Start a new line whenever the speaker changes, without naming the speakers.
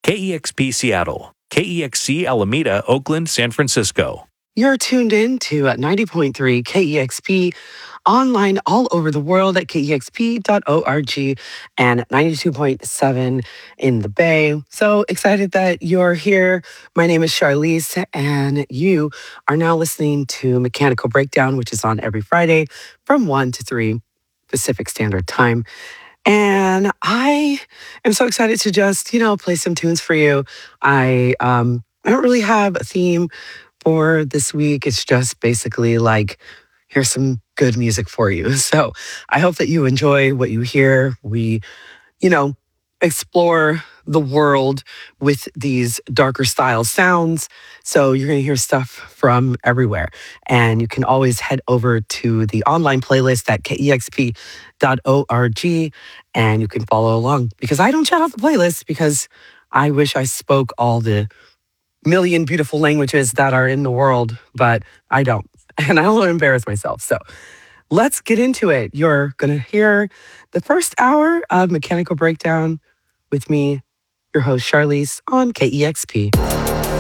KEXP Seattle, KEXC Alameda, Oakland, San Francisco.
You're tuned in to 90.3 KEXP, online all over the world at kexp.org and 92.7 in the Bay. So excited that you're here. My name is Charlize, and you are now listening to Mechanical Breakdown, which is on every Friday from 1 to 3 Pacific Standard Time. And I am so excited to just, play some tunes for you. I don't really have a theme for this week. It's just basically like, here's some good music for you. So I hope that you enjoy what you hear. We, explore the world with these darker style sounds. So you're going to hear stuff from everywhere. And you can always head over to the online playlist at kexp.org and you can follow along, because I don't chat out the playlist because I wish I spoke all the million beautiful languages that are in the world, but I don't. And I don't want to embarrass myself. So let's get into it. You're going to hear the first hour of Mechanical Breakdown with me, your host, Charlize, on KEXP.